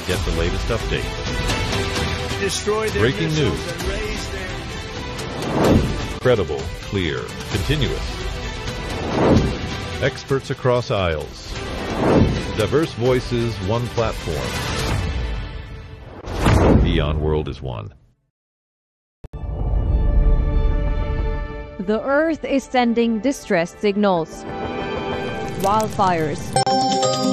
get the latest updates. Destroy their Breaking missiles news. and raise their... Credible, clear, continuous. Experts across aisles. Diverse voices, one platform. Beyond World is one. The Earth is sending distress signals. Wildfires.